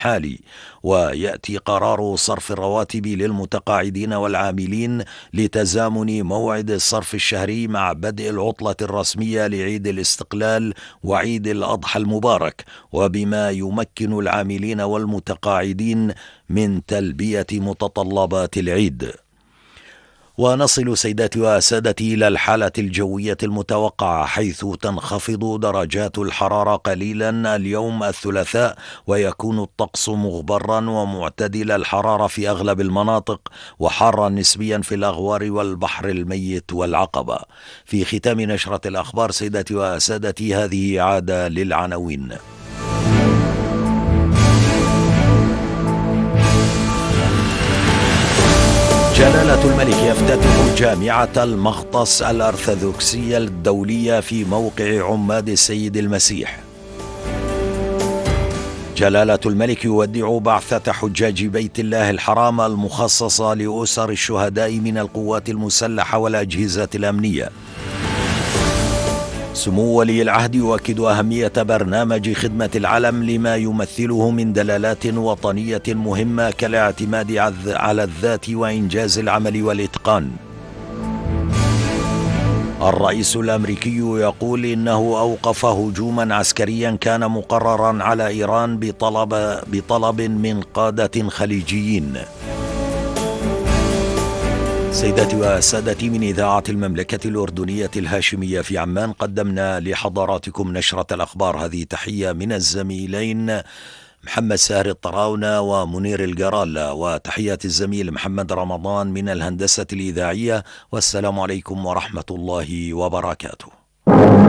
الحالي. ويأتي قرار صرف الرواتب للمتقاعدين والعاملين لتزامن موعد الصرف الشهري مع بدء العطلة الرسمية لعيد الاستقلال وعيد الأضحى المبارك، وبما يمكن العاملين والمتقاعدين من تلبية متطلبات العيد. ونصل سيداتي وسادتي إلى الحالة الجوية المتوقعة، حيث تنخفض درجات الحرارة قليلا اليوم الثلاثاء، ويكون الطقس مغبرا ومعتدل الحرارة في أغلب المناطق، وحارا نسبيا في الأغوار والبحر الميت والعقبة. في ختام نشرة الأخبار سيداتي وسادتي هذه عادة للعناوين. جلالة الملك يفتتح جامعة المغطس الأرثوذكسية الدولية في موقع عماد السيد المسيح. جلالة الملك يودع بعثة حجاج بيت الله الحرام المخصصة لأسر الشهداء من القوات المسلحة والأجهزة الأمنية. سمو ولي العهد يؤكد أهمية برنامج خدمة العلم لما يمثله من دلالات وطنية مهمة كالاعتماد على الذات وإنجاز العمل والإتقان. الرئيس الأمريكي يقول إنه أوقف هجوما عسكريا كان مقررا على إيران بطلب من قادة خليجيين. سيداتي وسادتي، من إذاعة المملكة الأردنية الهاشمية في عمان قدمنا لحضراتكم نشرة الأخبار. هذه تحية من الزميلين محمد ساهر الطراونة ومنير الجرالة، وتحيات الزميل محمد رمضان من الهندسة الإذاعية، والسلام عليكم ورحمة الله وبركاته.